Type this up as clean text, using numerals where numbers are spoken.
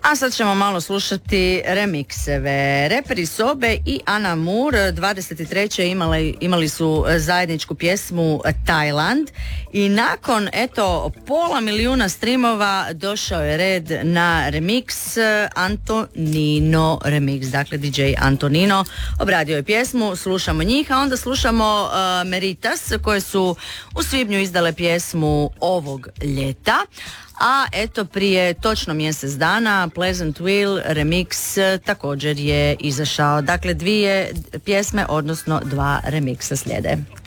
A sad ćemo malo slušati remikseve. Reperi Sobe i Ana Moore 23. imali su zajedničku pjesmu Tajland i nakon pola milijuna streamova došao je red na remix Antonino remix. Dakle, DJ Antonino obradio je pjesmu, slušamo njih, a onda slušamo Meritas koje su u svibnju izdale pjesmu ovog ljeta. A prije točno mjesec dana Pleasantville remix također je izašao. Dakle, dvije pjesme, odnosno dva remiksa slijede.